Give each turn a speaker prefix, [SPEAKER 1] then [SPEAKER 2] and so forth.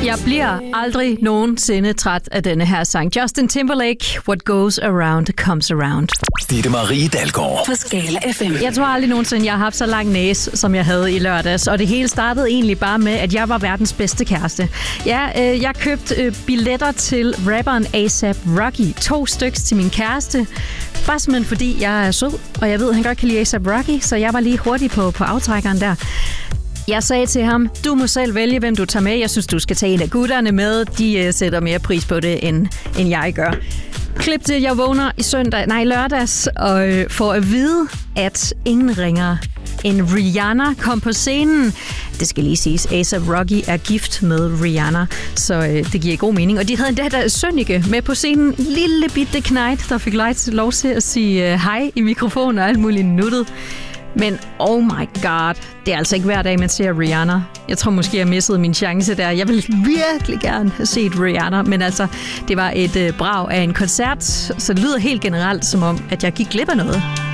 [SPEAKER 1] Jeg bliver aldrig nogensinde træt af denne her sang. Justin Timberlake, What Goes Around Comes Around.
[SPEAKER 2] Ditte Marie Dalgaard
[SPEAKER 3] På Skala FM.
[SPEAKER 1] Jeg tror aldrig nogensinde, jeg har haft så lang næse, som jeg havde i lørdags. Og det hele startede egentlig bare med, at jeg var verdens bedste kæreste. Ja, jeg købte billetter til rapperen A$AP Rocky. 2 styks til min kæreste. Bare simpelthen fordi jeg er sød, og jeg ved, at han godt kan lide A$AP Rocky. Så jeg var lige hurtig på aftrækkeren der. Jeg sagde til ham, du må selv vælge, hvem du tager med. Jeg synes, du skal tage en af gutterne med. De sætter mere pris på det, end jeg gør. Klip til, jeg vågner i lørdags og får at vide, at ingen ringer end Rihanna kom på scenen. Det skal lige siges, A$AP Rocky er gift med Rihanna, så det giver god mening. Og de havde endda der Sønneke med på scenen. Lille bitte knejt, der fik lov til at sige hej i mikrofonen og alt muligt nuttet. Men oh my god, det er altså ikke hver dag, man ser Rihanna. Jeg tror måske, jeg missede min chance der. Jeg vil virkelig gerne have set Rihanna, men altså, det var et brag af en koncert, så det lyder helt generelt som om, at jeg gik glip af noget.